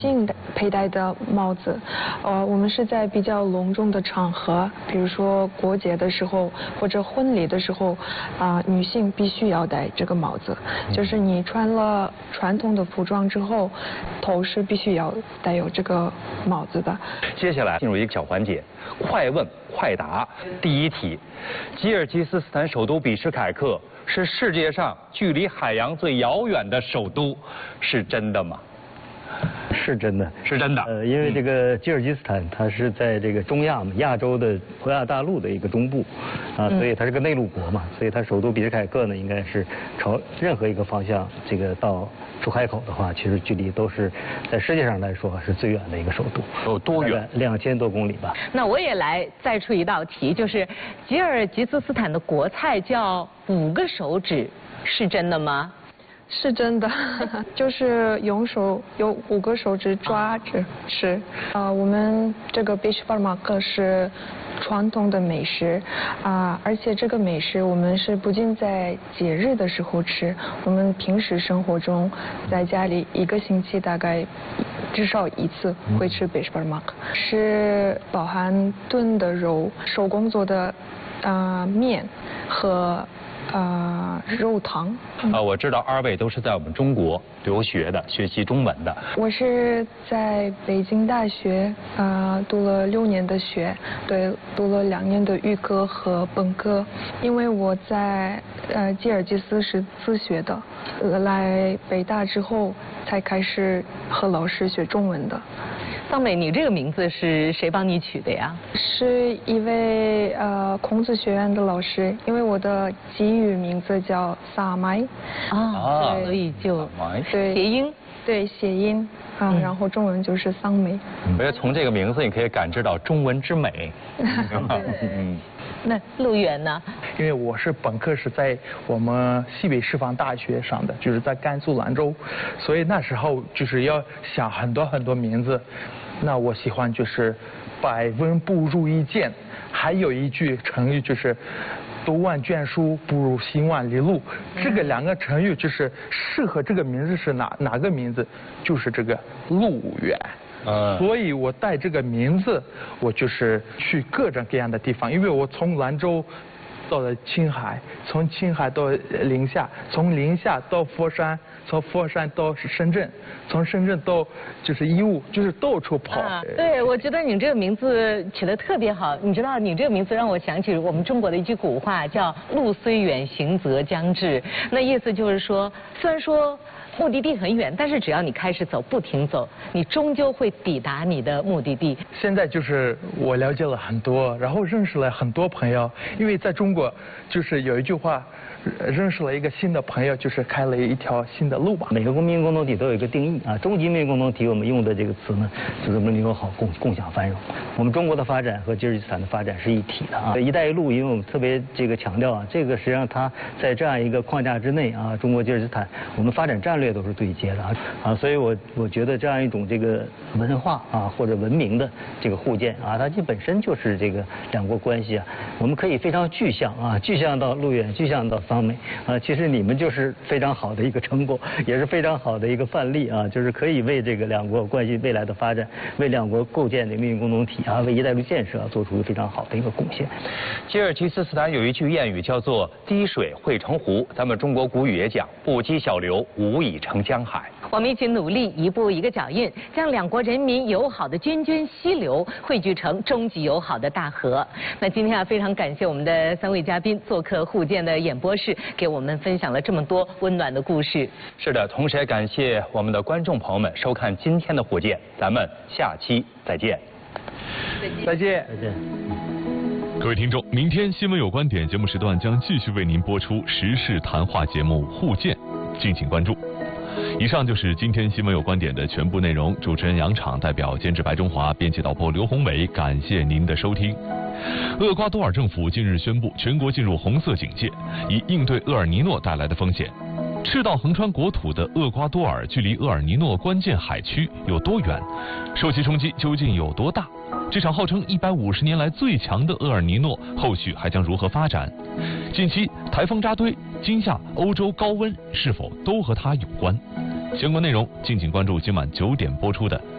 性佩戴的帽子，我们是在比较隆重的场合，比如说过节的时候或者婚礼的时候，女性必须要戴这个帽子。就是你穿了传统的服装之后，头是必须要带有这个帽子的。 接下来进入一个小环节，快问快答。第一题，吉尔吉斯斯坦首都比什凯克是世界上距离海洋最遥远的首都，是真的吗？ 是真的， 是真的。 因为这个吉尔吉斯坦它是在这个中亚嘛，亚洲的欧亚大陆的一个中部，所以它是个内陆国嘛，所以它首都比什凯克呢，应该是朝任何一个方向，这个到出海口的话，其实距离都是在世界上来说是最远的一个首都。 有多远 ？2000多公里吧。 那我也来再出一道题，就是吉尔吉斯斯坦的国菜叫5个手指，是真的吗？ 是真的，就是用手有5个手指抓着吃。我们这个 beach parmak 是传统的美食而且这个美食我们是不仅在节日的时候吃，我们平时生活中在家里1个星期大概至少1次会吃 beach parmak， 是包含炖的肉、手工做的面和肉汤。 我知道2位都是在我们中国留学的，学习中文的。 我是在北京大学读了6年的学，对，读了2年的预科和本科。因为我在吉尔吉斯是自学的，来北大之后才开始和老师学中文的。 桑美，你这个名字是谁帮你取的呀？ 是一位孔子学院的老师，因为我的吉语名字叫萨麦所以就对谐音， 对谐音然后中文就是桑美。 我觉得从这个名字你可以感知到中文之美。 那陆远呢？ 因为我是本科是在我们西北师范大学上的，就是在甘肃兰州，所以那时候就是要想很多名字。那我喜欢就是百闻不如一见，还有一句成语就是读万卷书不如行万里路。这个2个成语就是适合这个名字是哪个名字？就是这个路远。所以我带这个名字，我就是去各种各样的地方，因为我从兰州到了青海，从青海到宁夏，从宁夏到佛山，从佛山到深圳，从深圳到就是义乌，就是到处跑。 对，我觉得你这个名字起得特别好。你知道，你这个名字让我想起我们中国的一句古话，叫“路虽远，行则将至”。那意思就是说，虽然说目的地很远，但是只要你开始走，不停走，你终究会抵达你的目的地。 现在就是我了解了很多，然后认识了很多朋友，因为在中国就是有一句话，认识了一个新的朋友，就是开了一条新的路吧。 每个民族共同体都有一个定义终极民族共同体我们用的这个词呢，就是文明友好共享繁荣。我们中国的发展和吉尔吉斯坦的发展是一体的一带一路，因为我们特别这个强调这个实际上它在这样一个框架之内中国吉尔吉斯坦我们发展战略都是对接的所以我觉得这样一种这个文化或者文明的这个互鉴它本身就是这个两国关系我们可以非常具象具象到路远，具象到桑美其实你们就是非常好的一个成果，也是非常好的一个范例就是可以为这个两国关系未来的发展，为两国构建的命运共同体为一带一路建设做出非常好的一个贡献。 吉尔吉斯斯坦有一句谚语叫做“滴水汇成湖”，咱们中国古语也讲“不积小流，无以成江海”。 我们一起努力，一步一个脚印，将两国人民友好的涓涓溪流汇聚成终极友好的大河。那今天非常感谢我们的3位嘉宾做客互鉴的演播室，给我们分享了这么多温暖的故事。 是的，同时也感谢我们的观众朋友们收看今天的互鉴，咱们下期再见。 再见。 各位听众，明天新闻有观点节目时段将继续为您播出时事谈话节目互鉴，敬请关注。以上就是今天新闻有观点的全部内容，主持人杨昶代表监制白中华，编辑导播刘宏伟，感谢您的收听。厄瓜多尔政府近日宣布全国进入红色警戒，以应对厄尔尼诺带来的风险。赤道横穿国土的厄瓜多尔距离厄尔尼诺关键海区有多远？受其冲击究竟有多大？这场号称150年来最强的厄尔尼诺后续还将如何发展？近期台风扎堆，今夏欧洲高温是否都和它有关？相关内容敬请关注今晚9点播出的